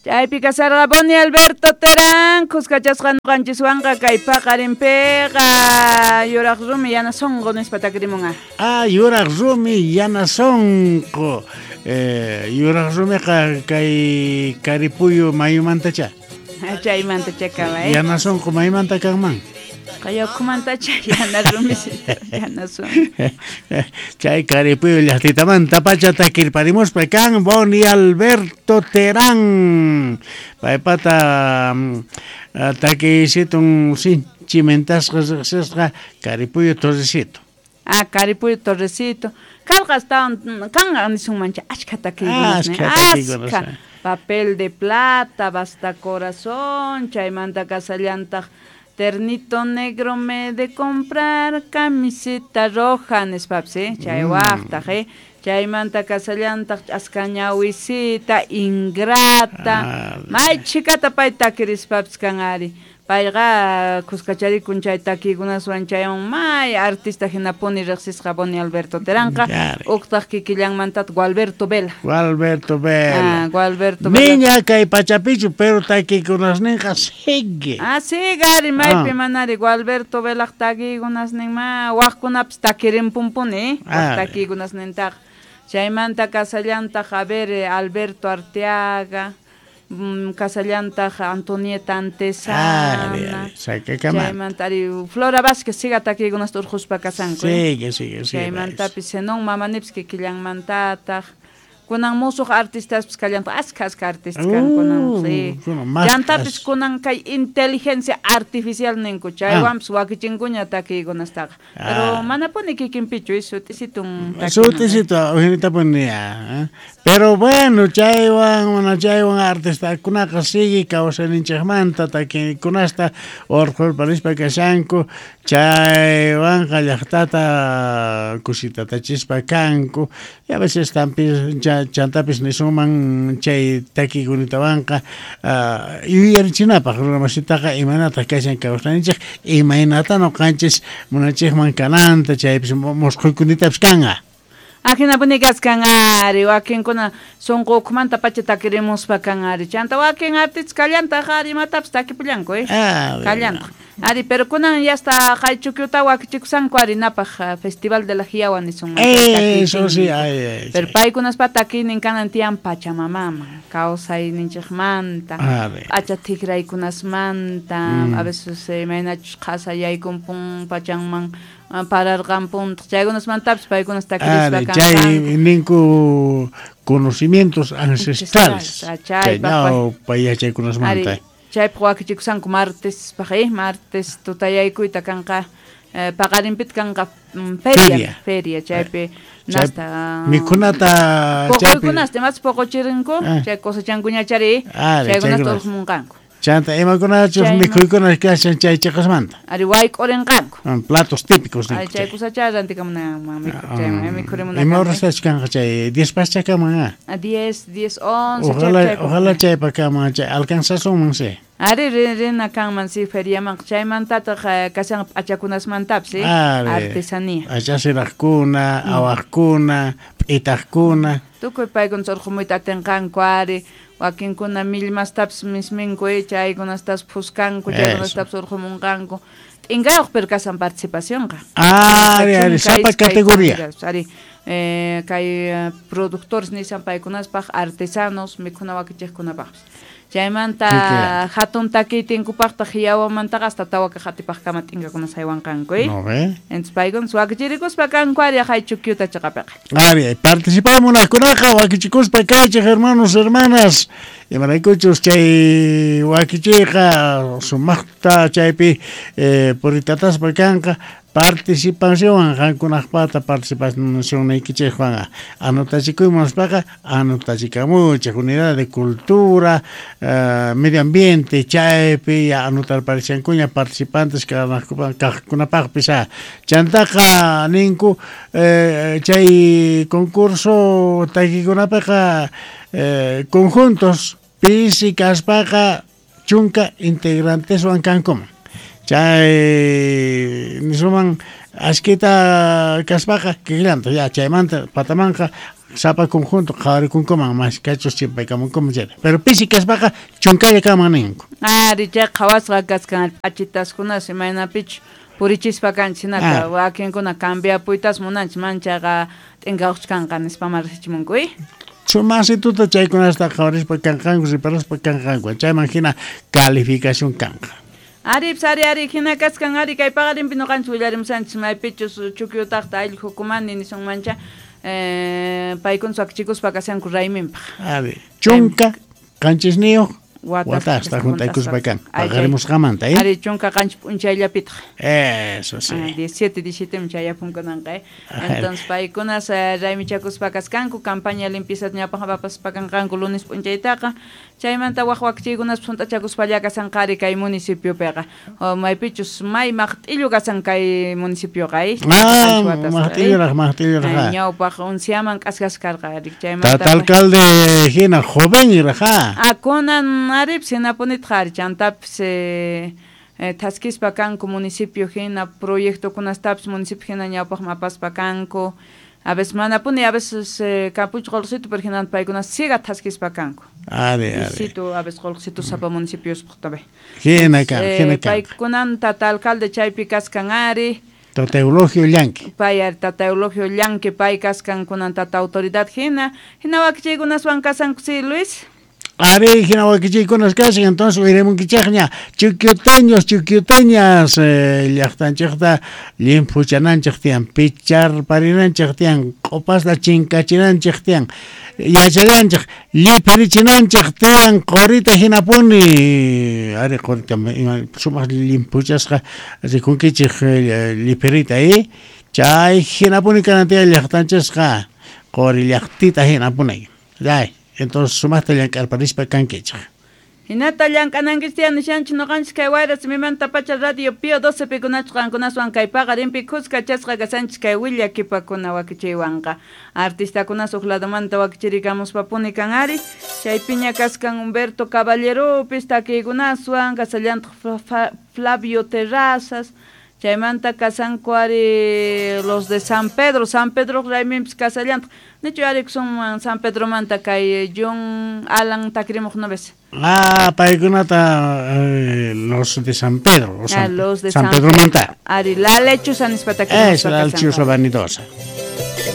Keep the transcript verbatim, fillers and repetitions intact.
Chaypi kasarqa Boni Alberto Terán kuskachasqa nuqanchikwanqa kay paqarinpiqa yuraq rumi yanasonqo nispa takrimunqa. Ah, yuraq rumi yanasonqo. Eh, yuraq rumiqa kay Karipuyo mayumantacha. Chaymantacha kaway. Yanasonqo maymanta kanman. Qayakumantacha yana rumi yanason. Chay Karipuyo llaqtitamanta pacha takirparimuspa kan Boni Alberto Terán. Paypata takisitun sin chimentasqa Karipuyo Torrecito. Ah, Karipuyo Torrecito. Karqa estaban kan nisunmancha achka takikunas. Achka papel de plata, basta corazón, chaymanta casallanta. Ternito negro me de comprar camiseta roja, nespapse, chay waqta, he, chaymanta casallanta, ascañawisita, ingrata, may chicata paita kirispaps kanari, payga kuskachari kunchay takigunas wanchayon, may artista hinaponi rexisqa Boni Alberto Teránqa, uqtaq kikillanmantat Gualberto Vela. Gualberto Vela. Ah, Gualberto Vela. Niña kay pachapichu, pero takikunasninqa sigue. Ah, sigue, ari maypi manari Gualberto Vela takigunas ninma, waqkunapas takirin pumpuni, takigunas nintaq. Chaymanta kasallanta haber Alberto Arteaga, Casallanta Antonieta Antesana. Ah, chaymanta ari Flora Vázquez siga takigunas turquspa kasanku. Sigue, sigue, sigue. Chaymantapis senon mamanipski killanmantata. Kunan musuq artistas kallanpa aska aska artistas kan kunan sí. Yantapis kunan kay inteligencia artificial ninku chaywanpas wakichinkuña takigunastaqa. Pero manapuni kikinpichu sutisitun takina. Sutisito ahorita ponía. Pero bueno, chaywan mana chaywan artista kunaqa sigue kawsaninchikmanta takikunasta orqol parispa kashanku chaywan llaqtata kusitata chispa kanku y a veces tampis chantapis nisuman chay takikunitawanqa yuyarichinapaq runamasitaqa imanata kashan kawsaninchik imaynata noqanchis munachikman kananta chaypis musquykunitapis kanqa. Akina bunigas kangari, wakin kuna songo kumanta pacha takiremuspa kangari. Chanta wakin artis kallanta hari mataps takipullanko, eh? Ah, kallanta. Ari, pero kunan ya está Jaichukyuta wakichikusanko ari napaj Festival de la Hiyawan son. Eh, eso sí, ay, ay. Pero pay kunas pataki ninkanan tian pachamamama, kausay ninchikmanta, acha tigray kunas manta, a veces eh, menach kasayay kumpung pachangman. Parargan punto, chay unos mantaps, para unos taquillos. Chay ninku conocimientos ancestrales. Chay no, para chay unos mantas. Chay puak chikusan ku martes, para martes tutayay kuita kanka, pagarin pit kanka feria, feria, chay pe nasta. Mi kunata. Poco kunaste más poco chirinko, chay cosa changuña chari, chay unos todos munganko. Chanta, ema kunachos mikuykunas kashan chay chaqasmanta. Ari waik orenqanku. Platos típicos. Ari chay kusachayranti kamna mikuychayman, mikuremuna. Ima horas kanqa chay diez pas chakaman. A diez, diez, once. Ojalá, ojalá chay pakaman chay alcanzason se. Ari rina kanman si feriaman chaymantata kasan achakunas mantapsi. Artesanía. Achasiraqkuna, awaqkuna, p'itaqkuna. Tukuy paygun sorqumuyta tenqanku ari. Wakin kuna mil más taps misminko chay kunas tas puskanku chay kunas taps urqumunqanku t'inkayoq perkasan participación ka. Ah, ari sapa categoría. Ari eh kay productores nisan paykunaspaq artesanos mikuna wakichiqkunapaq. Chaymanta hatun takitinkupaqta hiyawamantaqa hasta tawaka hatipaq kama t'inkakunas haywanqanku. No ve. Entonces paygun wakichirikuspa kanku ari Jaichukyuta chaqapiqa. Ari participamos kunaqa wakichikuspa kaychik hermanos hermanas. Y maraykuchus chay wakichiqa sumaqta chaypi eh poritataspa kanqa participación hankunaqpata participación naykichikqa anotachikuymaspaqa anotachikamuchik unidad de cultura uh, medio ambiente chaypi anotar parishankuña participantes kaqkunapaqpis chantaqa ninku eh, chay concurso takikunapaqqa eh, conjuntos pisicaspaqa chunka integrantes wan kankuman. Chay nisuman askita kaspaqa kikllanta ya chaymanta patamanqa sapa conjunto qhawari kunkuman mas kachos chimpaykamun kumchera pero pisicas baja chonkaya kamaninku ari chay qhawasqa kaskan achitaskunas imaynapich purichispa kanchinaqa wakinkuna cambiapuytas munanchis manchaqa t'inqawchkanqa nispa marsichimunkuy chumasituta chaykunasta qhawarispa kanqanku riparaspa kanqanku chayman hina calificación kanqa Ari sari ari hina kaskan ari kay pagarimpi nuqanchis willarimusanchis maypichus chukyutaqta ayllu hukumani nisun mancha eh paykun sakchikuspa kasanku rayminpaq ari chunka qanchisniyoq watasta juntaykuspa kan pagaremos qamanta eh ari chunka qanchis p'unchayllapitaq eso sí diecisiete diecisiete mchayapunkunanqa entonces paykunas raymichakuspa kaskanku campaña limpieza ñapaqapaspa kanqanku lunes p'unchaytaqa chaymanta waqwaqchiykunas punt'achakuspalla kasanqari kay municipiopiqa maypichus may maqt'illu kasan kay municipioqa ah maqt'illuraq maqt'illuraq ñawpaq unciaman k'asqaskarqa chaymanta alcalde hina joven iraqa ah kunan arip sinapunitqari chantapis taskispa kanku municipio hina proyectokunastapis municipio hina ñawpaq mapaspa kanku a veces manapuni a veces capuch qolqsitu pero hina paykunas siga taskispa kanku ari ari situ a veces qolqsitu sapa municipios puqtabe hina kan hina kan paykunan tata alcalde chaypi kaskan ari Tata Eulogio Llanqui. Pay Tata Eulogio Llanqui pay kaskan kunan tata autoridad hina hina wakichikunas wan kasanku si Luis Ari hina wakichikunas kasan entonces iremos kichaqña chukyuteños chukyuteñas llaqtanchikta limpuchananchik tiyan pichar parinanchik tiyan qopasla chinkachinanchik tiyan yachallanchik lipirichinanchik tiyan qorita hinapuni ari qorita sumaq limpuchasqa rikunkichik lipirita eh chay hinapuni kanantiya llaqtanchasqa qori llaqtita hinapuni dai entonces sumaste llank'ar parispa kankichaq hinata llank'anankichtiya nishanchik nuqanchik kay wayras mimanta pacha radio pio doce pikunachus qankunaswan kay paqarinpi kuska chasqa kasanchik kay willakipakuna wakichiywanqa artistakunas huk ladomanta wakichirikamuspapuni kan ari chaypiña kaskan Humberto Caballerupis takiykunaswan kasallantaq Flavio Terrazas chaymanta kasanku ari los de San Pedro San Pedro rayminpis kasallantaq nichu ari son San Pedro manta kay John Alan takrimuq no ves ah paykunata eh, los de San Pedro o San, ah, los de San, San Pedro manta ari la lechuza nispata es la lechuza vanidosa